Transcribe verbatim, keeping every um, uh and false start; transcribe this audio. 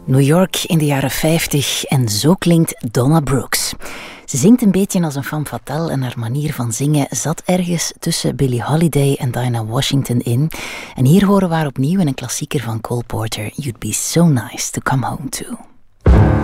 New York in de jaren vijftig en zo klinkt Donna Brooks. Ze zingt een beetje als een femme fatale en haar manier van zingen zat ergens tussen Billie Holiday en Dinah Washington in. En hier horen we haar opnieuw in een klassieker van Cole Porter, You'd Be So Nice to Come Home To.